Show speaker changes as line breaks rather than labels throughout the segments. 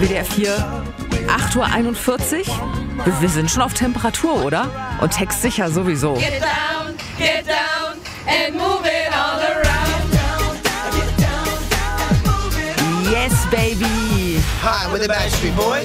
WDR 4, 8:41 Uhr. Wir sind schon auf Temperatur, oder? Und textsicher sowieso.
Get down and move it all around.
Yes, baby.
Hi, we're the Backstreet Boys.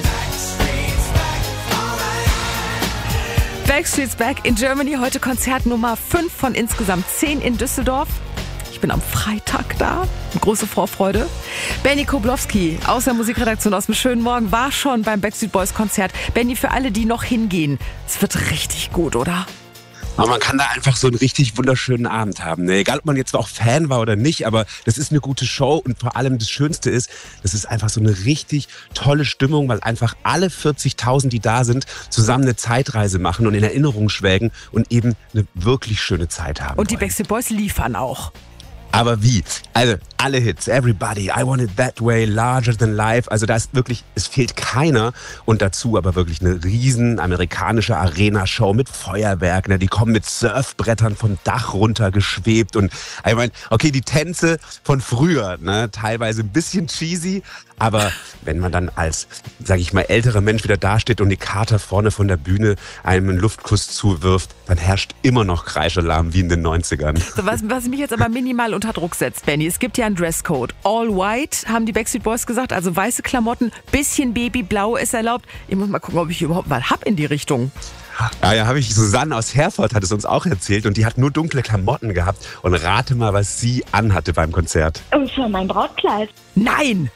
Backstreet's Back in Germany. Heute Konzert Nummer 5 von insgesamt 10 in Düsseldorf. Ich bin am Freitag da. Große Vorfreude. Benny Koblowski aus der Musikredaktion aus dem schönen Morgen war schon beim Backstreet Boys Konzert. Benny, für alle, die noch hingehen, es wird richtig gut, oder?
Aber man kann da einfach so einen richtig wunderschönen Abend haben. Ne? Egal, ob man jetzt auch Fan war oder nicht, aber das ist eine gute Show und vor allem das Schönste ist, das ist einfach so eine richtig tolle Stimmung, weil einfach alle 40.000, die da sind, zusammen eine Zeitreise machen und in Erinnerung schwelgen und eben eine wirklich schöne Zeit haben.
Und die
wollen.
Backstreet Boys liefern auch.
Aber wie? Also alle Hits, Everybody, I Want It That Way, Larger Than Life. Also da ist wirklich, es fehlt keiner. Und dazu aber wirklich eine riesen amerikanische Arena-Show mit Feuerwerk. Ne? Die kommen mit Surfbrettern vom Dach runter geschwebt. Und ich meine, okay, die Tänze von früher, ne? Teilweise ein bisschen cheesy. Aber wenn man dann als, sag ich mal, älterer Mensch wieder dasteht und die Kater vorne von der Bühne einem einen Luftkuss zuwirft, dann herrscht immer noch Kreischelalarm wie in den 90ern.
So, was mich jetzt aber minimal unter Druck setzt, Benny. Es gibt ja einen Dresscode. All white, haben die Backstreet Boys gesagt. Also weiße Klamotten, bisschen Babyblau ist erlaubt. Ich muss mal gucken, ob ich überhaupt mal hab in die Richtung.
Ja, habe ich. Susanne aus Herford hat es uns auch erzählt und die hat nur dunkle Klamotten gehabt. Und rate mal, was sie anhatte beim Konzert.
Und für mein Brautkleid.
Nein!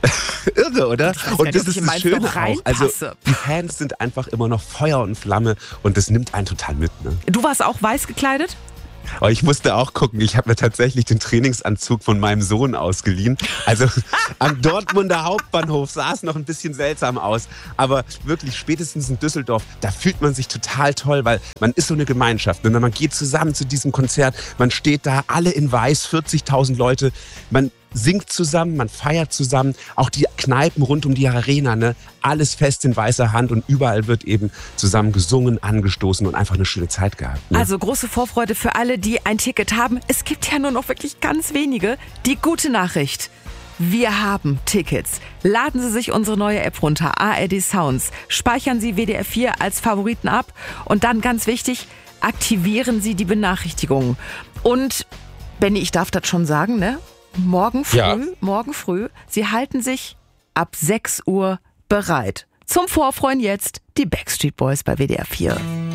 Irre, oder? Und das ist
in
das
meins
Schöne
noch
auch. Also
reinpasse.
die Fans sind einfach immer noch Feuer und Flamme und das nimmt einen total mit. Ne?
Du warst auch weiß gekleidet?
Aber ich musste auch gucken, ich habe mir tatsächlich den Trainingsanzug von meinem Sohn ausgeliehen. Also am Dortmunder Hauptbahnhof sah es noch ein bisschen seltsam aus. Aber wirklich spätestens in Düsseldorf, da fühlt man sich total toll, weil man ist so eine Gemeinschaft. Und man geht zusammen zu diesem Konzert, man steht da, alle in weiß, 40.000 Leute, man singt zusammen, man feiert zusammen, auch die Kneipen rund um die Arena, ne? Alles fest in weißer Hand und überall wird eben zusammen gesungen, angestoßen und einfach eine schöne Zeit gehabt. Ne?
Also große Vorfreude für alle, die ein Ticket haben. Es gibt ja nur noch wirklich ganz wenige. Die gute Nachricht: Wir haben Tickets. Laden Sie sich unsere neue App runter, ARD Sounds. Speichern Sie WDR 4 als Favoriten ab und dann ganz wichtig, aktivieren Sie die Benachrichtigungen. Und Benny, ich darf das schon sagen, ne? Morgen früh, Sie halten sich ab 6 Uhr bereit. Zum Vorfreuen jetzt die Backstreet Boys bei WDR 4.